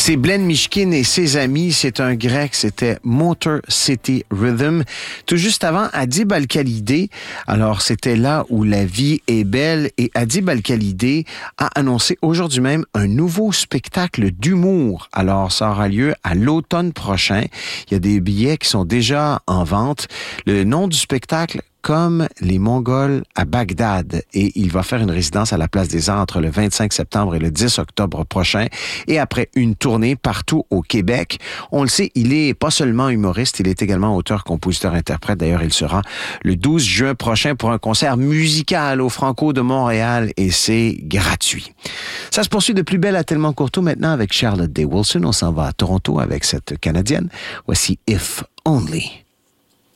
C'est Blen Mishkin et ses amis. C'est un grec, c'était Motor City Rhythm. Tout juste avant, Adib Al-Khalidé. Alors, c'était là où la vie est belle. Et Adib Al-Khalidé a annoncé aujourd'hui même un nouveau spectacle d'humour. Alors, ça aura lieu à l'automne prochain. Il y a des billets qui sont déjà en vente. Le nom du spectacle, Comme les Mongols à Bagdad. Et il va faire une résidence à la Place des Arts entre le 25 septembre et le 10 octobre prochain. Et après une tournée partout au Québec. On le sait, il est pas seulement humoriste, il est également auteur, compositeur, interprète. D'ailleurs, il sera le 12 juin prochain pour un concert musical au Franco de Montréal et c'est gratuit. Ça se poursuit de plus belle à Tellement Courteau maintenant avec Charlotte Day Wilson. On s'en va à Toronto avec cette Canadienne. Voici If Only.